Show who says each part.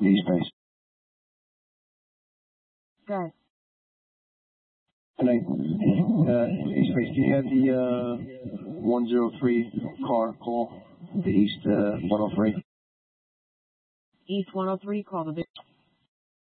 Speaker 1: East base.
Speaker 2: Good.
Speaker 1: Good night. East base, do you have the 103 car call? The East 103?
Speaker 2: East 103, call the